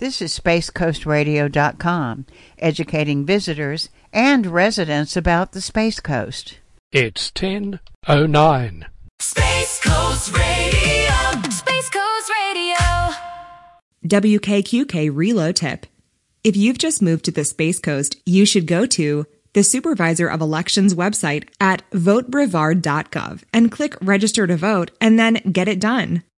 This is SpaceCoastRadio.com, educating visitors and residents about the Space Coast. It's 10:09. Space Coast Radio. Space Coast Radio. WKQK Reload Tip. If you've just moved to the Space Coast, you should go to the Supervisor of Elections website at votebrevard.gov and click Register to Vote and then get it done.